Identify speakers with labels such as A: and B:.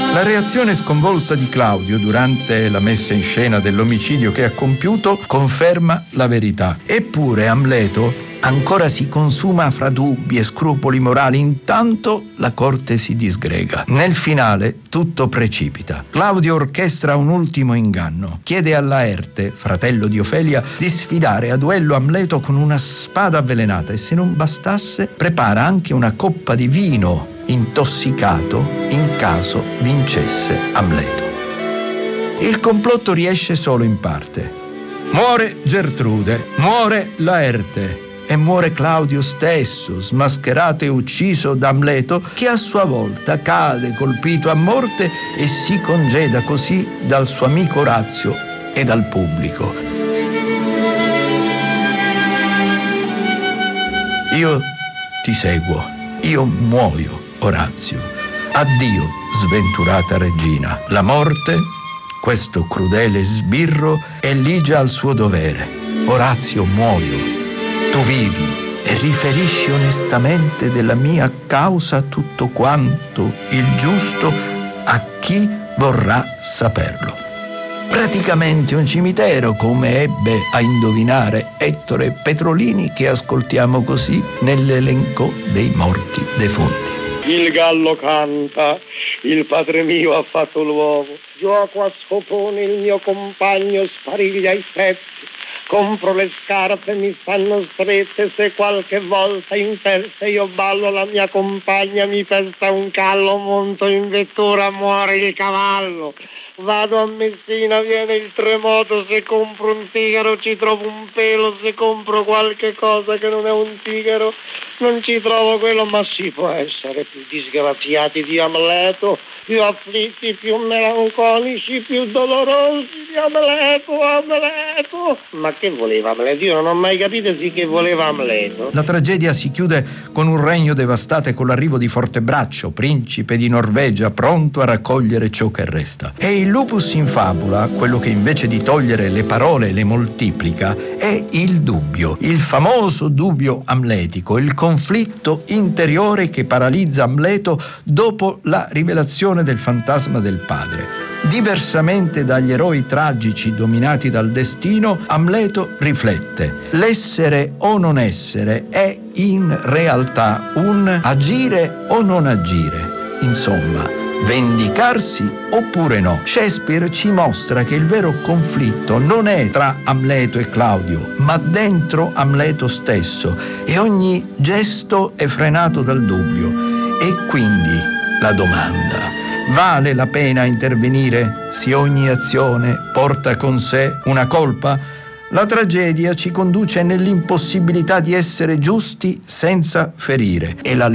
A: La reazione sconvolta di Claudio durante la messa in scena dell'omicidio che ha compiuto conferma la verità. Eppure Amleto ancora si consuma fra dubbi e scrupoli morali, intanto la corte si disgrega. Nel finale tutto precipita. Claudio orchestra un ultimo inganno. Chiede a Laerte, fratello di Ofelia, di sfidare a duello Amleto con una spada avvelenata e, se non bastasse, prepara anche una coppa di vino intossicato in caso vincesse Amleto. Il complotto riesce solo in parte. Muore Gertrude, muore Laerte e muore Claudio stesso, smascherato e ucciso da Amleto, che a sua volta cade colpito a morte e si congeda così dal suo amico Orazio e dal pubblico. Io ti seguo, io muoio, Orazio. Addio, sventurata regina. La morte, questo crudele sbirro, è ligia al suo dovere. Orazio, muoio. Tu vivi e riferisci onestamente della mia causa tutto quanto il giusto a chi vorrà saperlo. Praticamente un cimitero, come ebbe a indovinare Ettore Petrolini, che ascoltiamo così nell'elenco dei morti defunti.
B: Il gallo canta, il padre mio ha fatto l'uovo, gioco a scopone, il mio compagno spariglia i pezzi, compro le scarpe, mi stanno strette, se qualche volta in festa io ballo, la mia compagna mi pesta un callo, monto in vettura, muore il cavallo. Vado a Messina, viene il tremoto, se compro un sigaro ci trovo un pelo, se compro qualche cosa che non è un sigaro non ci trovo quello, ma si può essere più disgraziati di Amleto, più afflitti, più melanconici, più dolorosi di Amleto. Ma che voleva Amleto? Io non ho mai capito sì che voleva Amleto.
A: La tragedia si chiude con un regno devastato e con l'arrivo di Fortebraccio, principe di Norvegia, pronto a raccogliere ciò che resta. E il lupus in fabula, quello che invece di togliere le parole le moltiplica, è il dubbio, il famoso dubbio amletico, il conflitto interiore che paralizza Amleto dopo la rivelazione del fantasma del padre. Diversamente dagli eroi tragici dominati dal destino, Amleto riflette. L'essere o non essere è in realtà un agire o non agire. Insomma, vendicarsi oppure no. Shakespeare ci mostra che il vero conflitto non è tra Amleto e Claudio, ma dentro Amleto stesso, e ogni gesto è frenato dal dubbio. E quindi la domanda: vale la pena intervenire se ogni azione porta con sé una colpa? La tragedia ci conduce nell'impossibilità di essere giusti senza ferire, e la